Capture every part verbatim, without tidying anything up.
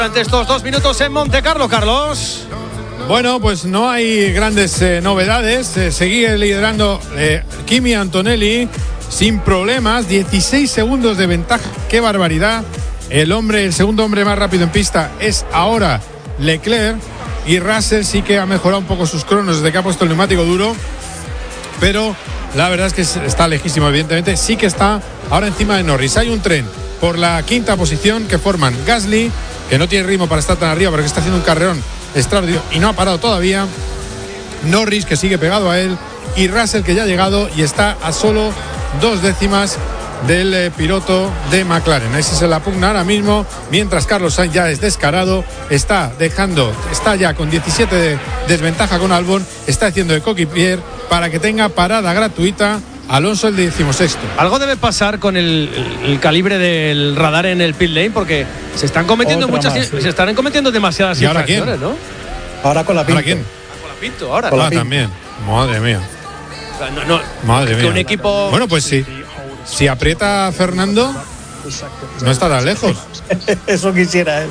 Durante estos dos minutos en Monte Carlo, Carlos. Bueno, pues no hay grandes eh, novedades. Eh, sigue liderando eh, Kimi Antonelli sin problemas. dieciséis segundos de ventaja. ¡Qué barbaridad! El hombre, el segundo hombre más rápido en pista es ahora Leclerc. Y Russell sí que ha mejorado un poco sus cronos desde que ha puesto el neumático duro. Pero la verdad es que está lejísimo, evidentemente. Sí que está ahora encima de Norris. Hay un tren por la quinta posición que forman Gasly, que no tiene ritmo para estar tan arriba, pero que está haciendo un carrerón extraordinario y no ha parado todavía. Norris, que sigue pegado a él, y Russell, que ya ha llegado y está a solo dos décimas del eh, piloto de McLaren. Ese se la pugna ahora mismo, mientras Carlos Sainz ya es descarado, está dejando, está ya con diecisiete de desventaja con Albon, está haciendo de coequipier para que tenga parada gratuita Alonso, el decimosexto. Algo debe pasar con el, el, el calibre del radar en el pit lane, porque se están cometiendo Otra muchas, más, sí. se están cometiendo demasiadas ¿Y ahora infracciones, quién? ¿no? Ahora con la Pinto. ¿Para quién? Con la Pinto, ahora. Con la Ah, Pinto. también. Madre mía. O sea, no, no, Madre que mía. un equipo. Bueno, pues sí. Si aprieta a Fernando, no está tan lejos. Eso quisiera él.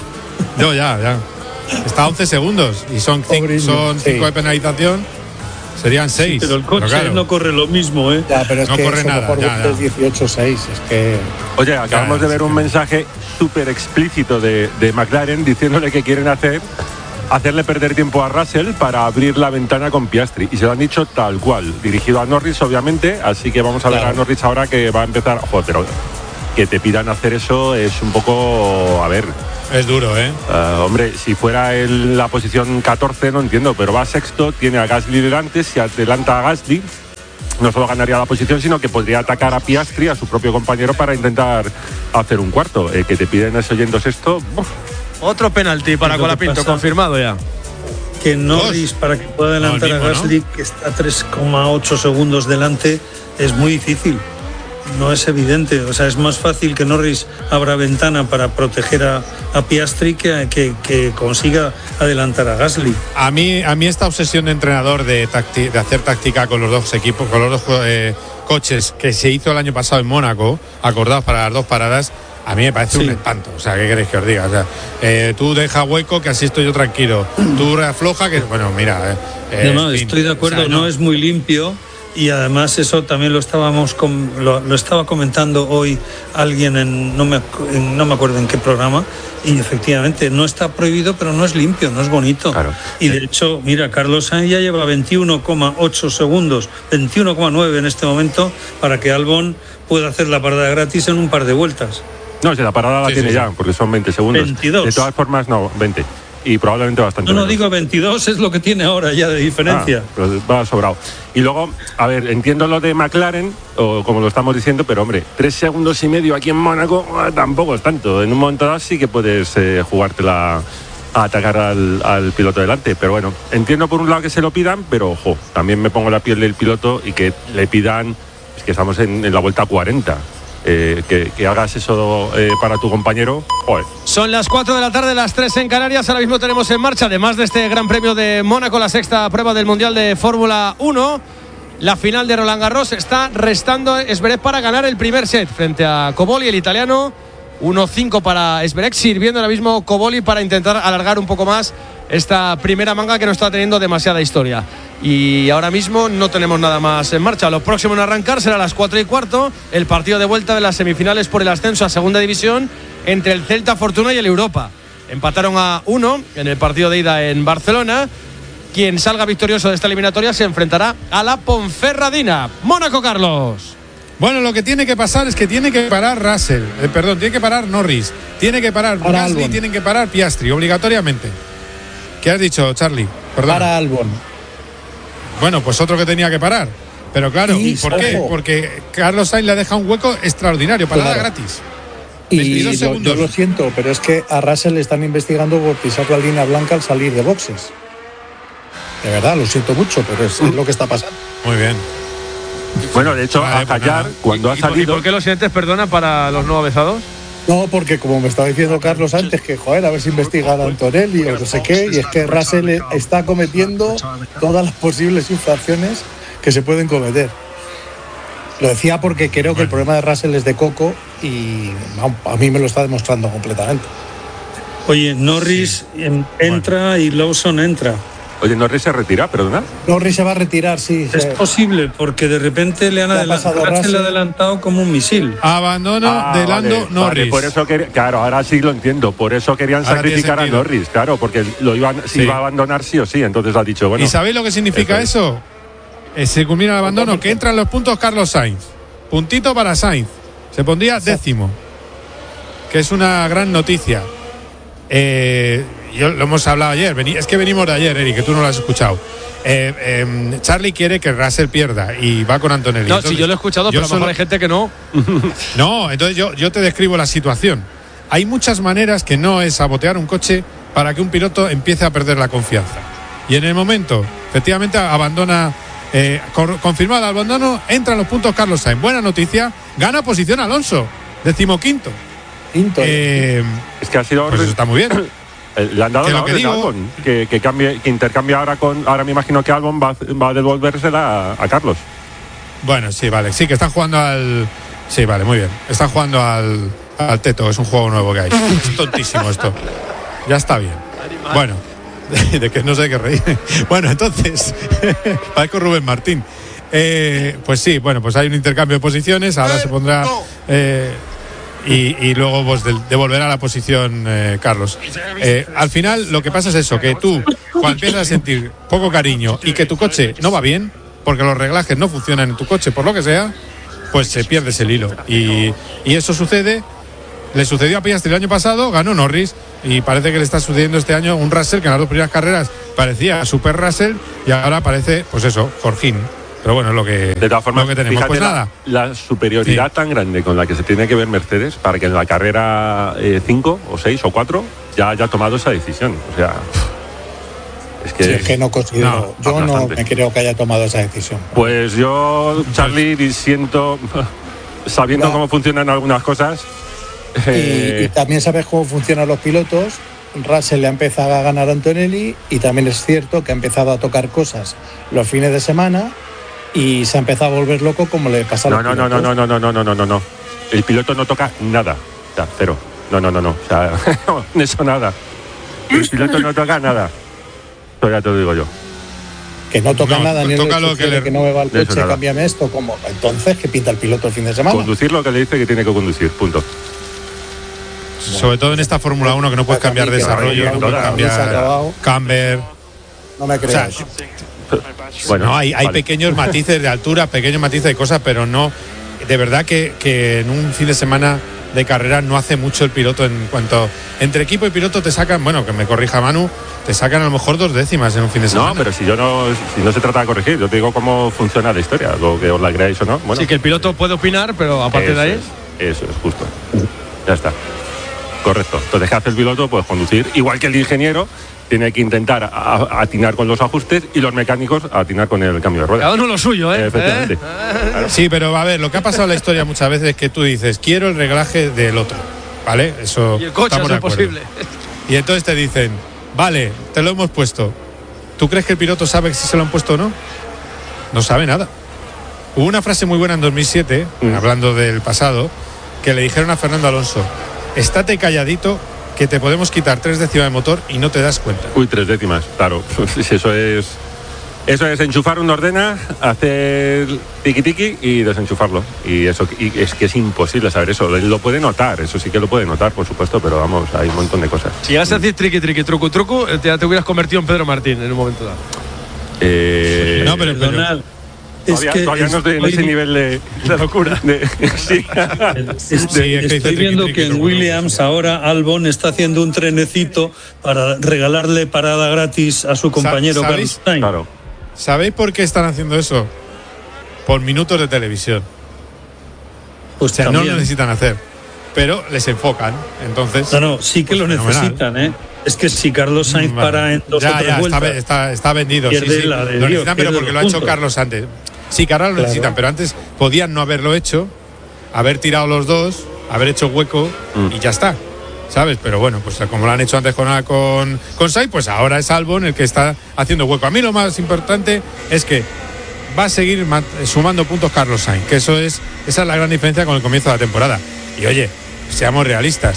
No, ya, ya. Está a once segundos y son cinco son sí. cinco de penalización. Serían seis. Pero el coche claro, no corre lo mismo, ¿eh? Ya, pero es No que corre eso nada, mejor ya, ya. es dieciocho seis. Es que Oye, acabamos Ya, de ver es un que- mensaje súper explícito de, de McLaren diciéndole que quieren hacer hacerle perder tiempo a Russell para abrir la ventana con Piastri. Y se lo han dicho tal cual, dirigido a Norris, obviamente. Así que vamos a ver Claro. a Norris ahora que va a empezar. Joder, pero que te pidan hacer eso es un poco. A ver. es duro, ¿eh? Uh, hombre, si fuera el, la posición catorce no entiendo, pero va sexto, tiene a Gasly delante, si adelanta a Gasly no solo ganaría la posición, sino que podría atacar a Piastri, a su propio compañero, para intentar hacer un cuarto. Eh, que te piden eso yendo sexto, ¡buf! Otro penalti para Es lo que Colapinto, pasa. confirmado ya. Que Norris, para que pueda adelantar No, el a mismo, Gasly, que está tres coma ocho segundos delante, es muy difícil. No es evidente. O sea, es más fácil que Norris abra ventana para proteger a, a Piastri que, que, que consiga adelantar a Gasly. A mí, a mí esta obsesión de entrenador de, tacti- de hacer táctica con los dos equipos, con los dos eh, coches que se hizo el año pasado en Mónaco, acordados para las dos paradas, a mí me parece Sí. un espanto. O sea, ¿qué queréis que os diga? O sea, eh, tú deja hueco, que así estoy yo tranquilo. Tú afloja, que bueno, mira. Eh, eh, No, no, en fin. estoy de acuerdo, O sea, no. es muy limpio y además eso también lo estábamos com- lo, lo estaba comentando hoy alguien en no me ac- en- no me acuerdo en qué programa, y efectivamente no está prohibido, pero no es limpio, no es bonito. Claro. Y de hecho, mira, Carlos Sainz ya lleva veintiuno coma ocho segundos, veintiuno coma nueve en este momento, para que Albon pueda hacer la parada gratis en un par de vueltas. No, si la parada la Sí, tiene sí, ya, sí. porque son veinte segundos. veintidós. De todas formas, no, veinte. Y probablemente bastante No, no menos. digo veintidós, es lo que tiene ahora ya de diferencia. Ah, pero va sobrado. Y luego, a ver, entiendo lo de McLaren, o como lo estamos diciendo, pero hombre, tres segundos y medio aquí en Mónaco ah, tampoco es tanto. En un momento dado sí que puedes eh, jugártela a atacar al, al piloto delante. Pero bueno, entiendo por un lado que se lo pidan, pero ojo, también me pongo la piel del piloto y que le pidan, es que estamos en, en la vuelta cuarenta. Eh, que, que hagas eso eh, para tu compañero, joder. Son las cuatro de la tarde, las tres en Canarias. Ahora mismo tenemos en marcha, además de este Gran Premio de Mónaco, la sexta prueba del Mundial de Fórmula uno. La final de Roland Garros está restando Zverev para ganar el primer set frente a Cobolli, el italiano. uno cinco para Zverev, sirviendo ahora mismo Cobolli para intentar alargar un poco más esta primera manga que no está teniendo demasiada historia. Y ahora mismo no tenemos nada más en marcha. Lo próximo en arrancar será a las cuatro y cuarto el partido de vuelta de las semifinales por el ascenso a segunda división entre el Celta Fortuna y el Europa. Empataron a uno en el partido de ida en Barcelona. Quien salga victorioso de esta eliminatoria se enfrentará a la Ponferradina. Mónaco, Carlos. Bueno, lo que tiene que pasar es que tiene que parar Russell, eh, perdón, tiene que parar Norris, tiene que parar Para Gasly, Albon. tienen que parar Piastri, obligatoriamente. ¿Qué has dicho, Charlie? Perdón. para Albon. Bueno, pues otro que tenía que parar. Pero claro, Y, ¿por qué? ojo. Porque Carlos Sainz le deja un hueco extraordinario, parada Claro. gratis. Y veintidós lo- segundos. yo lo siento, pero es que a Russell le están investigando por pisar la línea blanca al salir de boxes. De verdad, lo siento mucho, pero es, es lo que está pasando. Muy bien. Bueno, de hecho, Vale, a pues callar, nada. cuando ha ¿Y por- ¿Y salido. por qué los siguientes, perdona, para los no avezados? No, porque como me estaba diciendo Carlos antes, que joder, a ver si investigan a Antonelli o no sé qué, y es que Russell está cometiendo todas las posibles infracciones que se pueden cometer. Lo decía porque creo que el problema de Russell es de coco y vamos, a mí me lo está demostrando completamente. Oye, Norris en, entra bueno. y Lawson entra. Oye, Norris se retira, perdona. Norris se va a retirar, sí. Es se... posible, porque de repente le han adelantado, le ha adelantado como un misil. Abandono ah, de Lando vale, Norris. Vale, por eso quería, claro, ahora sí lo entiendo. Por eso querían ahora sacrificar a Norris, claro, porque lo iban, sí. iba a abandonar sí o sí. Entonces ha dicho, bueno. ¿Y sabéis lo que significa eso? eso? Se culmina el abandono, que entran los puntos Carlos Sainz. Puntito para Sainz. Se pondría décimo. Que es una gran noticia. Eh. Yo, lo hemos hablado ayer, vení, es que venimos de ayer, Eric, que tú no lo has escuchado. Eh, eh, Charlie quiere que Russell pierda y va con Antonelli. No, sí, yo lo he escuchado, pero a lo mejor hay gente que no. No, entonces yo, yo te describo la situación. Hay muchas maneras que no es sabotear un coche para que un piloto empiece a perder la confianza. Y en el momento, efectivamente, abandona, eh, con, confirmado el abandono, entran los puntos Carlos Sainz. Buena noticia, gana posición Alonso, decimoquinto. Quinto. Eh, es que ha sido. Pues eso está muy bien. Le han dado la orden a Albon, que, que cambie, que intercambie ahora con. Ahora me imagino que Albon va, va a devolvérsela a, a Carlos. Bueno, sí, vale. Sí, que están jugando al. Sí, vale, muy bien. Están jugando al, al Teto, es un juego nuevo que hay. Es tontísimo esto. Ya está bien. Bueno, de, de que no sé qué reír. Bueno, entonces, parezco Rubén Martín. Eh, pues sí, bueno, pues hay un intercambio de posiciones. Ahora se pondrá. Eh, Y, y luego pues de, devolverá la posición eh, Carlos. Eh, al final lo que pasa es eso, que tú cuando empiezas a sentir poco cariño y que tu coche no va bien, porque los reglajes no funcionan en tu coche por lo que sea, pues se pierdes el hilo. Y, y eso sucede, le sucedió a Piastri el año pasado, ganó Norris, y parece que le está sucediendo este año un Russell que en las dos primeras carreras parecía Super Russell y ahora parece, pues eso, Jorgín. Pero bueno, es lo que, de todas formas, lo que tenemos. Pues la, nada. La superioridad sí. tan grande con la que se tiene que ver Mercedes para que en la carrera cinco eh, o seis o cuatro ya haya tomado esa decisión. O sea, es que, sí, es que no considero, no, yo aplastante. No me creo que haya tomado esa decisión. Pues yo, Charlie, siento, sabiendo no. cómo funcionan algunas cosas. Y, eh, y también sabes cómo funcionan los pilotos. Russell le ha empezado a ganar a Antonelli y también es cierto que ha empezado a tocar cosas los fines de semana. Y se ha empezado a volver loco como le pasa a los no, no, no, no, no, no, no, no, no, no, no. El piloto no toca nada. O sea, cero. No, no, no, no. O sea, eso nada. El piloto no toca nada. Eso ya te lo digo yo. Que no toca no, nada, ni toca el lo que, le... que no me va el coche, cámbiame esto. Como entonces, ¿qué pinta el piloto el fin de semana? Conducir lo que le dice que tiene que conducir, punto. Bueno, sobre todo en esta Fórmula uno que no puedes cambiar desarrollo, no puedes cambiar camber. No me creas. O sea, bueno, no, hay, hay vale. pequeños matices de altura, pequeños matices de cosas, pero no. De verdad que, que en un fin de semana de carrera no hace mucho el piloto en cuanto. Entre equipo y piloto te sacan, bueno, que me corrija Manu, te sacan a lo mejor dos décimas en un fin de semana. No, pero si yo no, si no se trata de corregir, yo te digo cómo funciona la historia, lo que os la creáis o no. Bueno, sí, que el piloto puede opinar, pero aparte eso de ahí. Es, eso es justo. Ya está. Correcto. Entonces, ¿qué hace el piloto? Pues conducir, igual que el ingeniero. Tiene que intentar a, a, atinar con los ajustes y los mecánicos a atinar con el cambio de ruedas. Cada uno lo suyo, ¿eh? Efectivamente. ¿Eh? Claro. Sí, pero a ver, lo que ha pasado en la historia muchas veces es que tú dices, quiero el reglaje del otro, ¿vale? Eso. Y el coche es imposible. Y entonces te dicen, vale, te lo hemos puesto. ¿Tú crees que el piloto sabe si se lo han puesto o no? No sabe nada. Hubo una frase muy buena en dos mil siete, mm. hablando del pasado, que le dijeron a Fernando Alonso, estate calladito, que te podemos quitar tres décimas de motor y no te das cuenta. Uy, tres décimas, claro. Eso es eso es enchufar una ordena, hacer tiki tiki y desenchufarlo. Y eso y es que es imposible saber eso. Lo puede notar, eso sí que lo puede notar, por supuesto, pero vamos, hay un montón de cosas. Si llegas a decir triqui triqui truco truco, ya te hubieras convertido en Pedro Martín en un momento dado. Eh, no, pero Donald. Es todavía, que todavía no estoy en ese nivel de, de locura. De, sí. Estoy, estoy viendo que en Williams ahora Albon está haciendo un trenecito para regalarle parada gratis a su compañero Carlos Sainz. Claro. ¿Sabéis por qué están haciendo eso? Por minutos de televisión. Pues o sea, no lo necesitan hacer, pero les enfocan. Entonces, no, no, sí que pues lo fenomenal. necesitan, ¿eh? Es que si Carlos Sainz vale. para en dos ya, o tres ya, vueltas, está, está, está vendido. Sí, sí. La de lo Dios, necesitan, pero porque lo ha hecho Carlos antes. Sí, que ahora lo claro. necesitan, pero antes podían no haberlo hecho, haber tirado los dos, haber hecho hueco mm. y ya está, ¿sabes? Pero bueno, pues como lo han hecho antes con, con, con Sainz, pues ahora es Albon el que está haciendo hueco. A mí lo más importante es que va a seguir sumando puntos Carlos Sainz, que eso es esa es la gran diferencia con el comienzo de la temporada. Y oye, seamos realistas,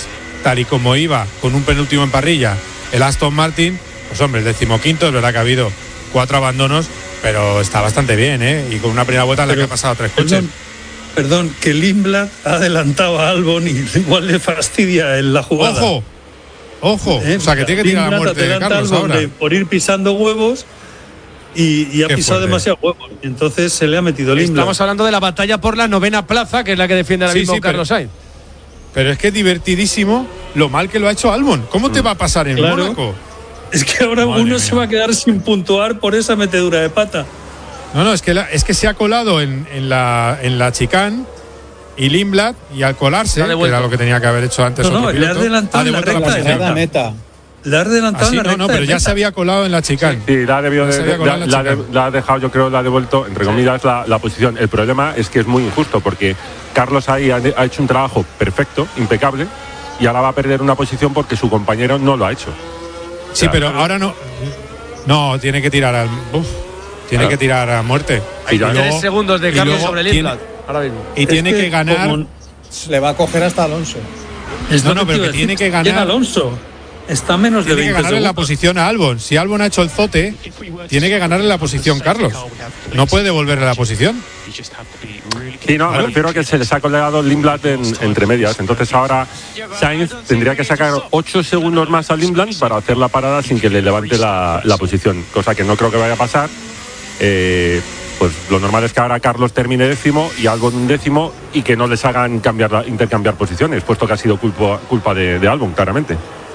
tal y como iba con un penúltimo en parrilla el Aston Martin, pues hombre, el decimoquinto, es verdad que ha habido cuatro abandonos, pero está bastante bien, ¿eh? Y con una primera vuelta en la que ha pasado a tres coches. Perdón, perdón, que Lindblad ha adelantado a Albon y igual le fastidia en la jugada. ¡Ojo! ¡Ojo! Eh, o sea, que tiene que tirar la muerte de Carlos ahora. De, por ir pisando huevos y, y ha pisado demasiado huevos. Entonces se le ha metido Lindblad. Estamos hablando de la batalla por la novena plaza, que es la que defiende ahora sí, mismo sí, Carlos Sainz. Pero es que es divertidísimo lo mal que lo ha hecho Albon. ¿Cómo te va a pasar en claro. Mónaco? Es que ahora Madre uno mía. se va a quedar sin puntuar por esa metedura de pata. No, no, es que, la, es que se ha colado en, en la en la chicane y Lindblad, y al colarse, que era lo que tenía que haber hecho antes no, otro no, piloto, le ha adelantado en la recta. La, la meta. Le ha adelantado Así, en la no, recta. No, pero ya se había colado en la chicane. Sí, la ha debido de, de, la, la, la, de, la ha dejado, yo creo, la ha devuelto, entre comillas, la, la posición. El problema es que es muy injusto, porque Carlos ahí ha, ha hecho un trabajo perfecto, impecable, y ahora va a perder una posición porque su compañero no lo ha hecho. Sí, o sea, pero ahora no. No, tiene que tirar al. Uf, tiene claro. que tirar a muerte. Hay tres segundos de Carlos sobre Lindblad. Ahora mismo. Y es tiene que, que ganar. Como... Le va a coger hasta Alonso. Es no, no, pero que tiene que ganar. Alonso. Está a menos de veinte Tiene que ganarle segundos. la posición a Albon. Si Albon ha hecho el zote, tiene que ganarle la posición Carlos. No puede devolverle la posición. Sí, no, me refiero a que se les ha colgado Lindblad en, entre medias. Entonces ahora Sainz tendría que sacar ocho segundos más a Lindblad para hacer la parada sin que le levante la, la posición. Cosa que no creo que vaya a pasar. Eh, pues lo normal es que ahora Carlos termine décimo y Albon un décimo y que no les hagan cambiar, intercambiar posiciones, puesto que ha sido culpa, culpa de, de Albon, claramente.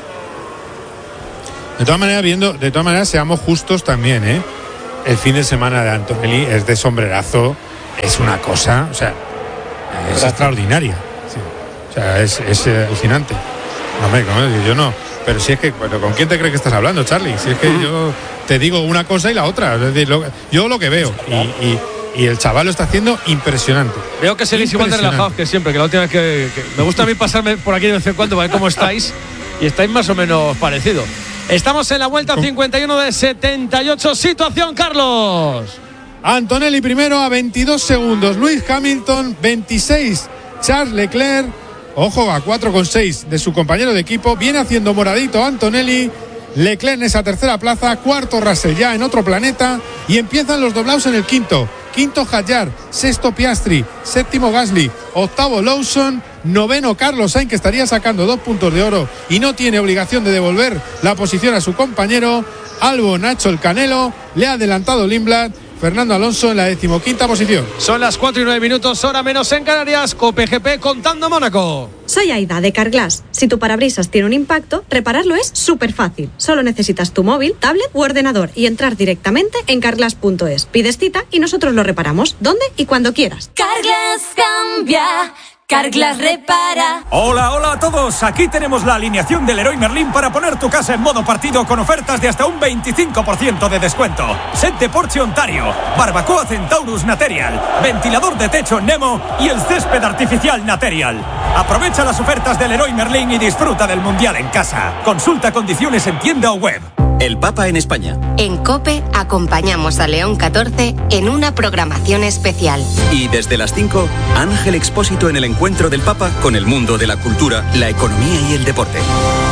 De todas maneras, viendo, de todas maneras, seamos justos también, ¿eh? El fin de semana de Antonelli es de sombrerazo, es una cosa, o sea, es Gracias. extraordinaria. Sí. O sea, es, es alucinante. No, hombre, no, yo no. Pero si es que, bueno, ¿con quién te crees que estás hablando, Charlie? Si es que yo te digo una cosa y la otra. Es decir, lo, yo lo que veo. Y, y, y el chaval lo está haciendo impresionante. Veo que seguís igual de relajados que siempre, que la última vez que, que. Me gusta a mí pasarme por aquí de vez en cuando para ver cómo estáis. Y estáis más o menos parecidos. Estamos en la vuelta cincuenta y uno de setenta y ocho. Situación, Carlos. Antonelli primero a veintidós segundos. Lewis Hamilton, veintiséis. Charles Leclerc, ojo, a cuatro coma seis de su compañero de equipo. Viene haciendo moradito Antonelli. Leclerc en esa tercera plaza. Cuarto Russell ya en otro planeta. Y empiezan los doblados en el quinto. Quinto Hadjar, sexto Piastri, séptimo Gasly, octavo Lawson, noveno Carlos Sainz, que estaría sacando dos puntos de oro y no tiene obligación de devolver la posición a su compañero. Albon, Nacho el Canelo, le ha adelantado Lindblad. Fernando Alonso en la decimoquinta posición. Son las cuatro y nueve minutos, hora menos en Canarias. Cope G P contando Mónaco. Soy Aida de Carglass. Si tu parabrisas tiene un impacto, repararlo es súper fácil. Solo necesitas tu móvil, tablet u ordenador y entrar directamente en carglass punto es. Pides cita y nosotros lo reparamos donde y cuando quieras. Carglass cambia. Carglass repara. Hola, hola a todos. Aquí tenemos la alineación del Leroy Merlin para poner tu casa en modo partido con ofertas de hasta un veinticinco por ciento de descuento. Set de Porsche Ontario, barbacoa Centaurus Material, ventilador de techo Nemo y el césped artificial Material. Aprovecha las ofertas del Leroy Merlin y disfruta del Mundial en casa. Consulta condiciones en tienda o web. El Papa en España. En COPE acompañamos a León catorce en una programación especial. Y desde las cinco, Ángel Expósito en el encuentro del Papa con el mundo de la cultura, la economía y el deporte.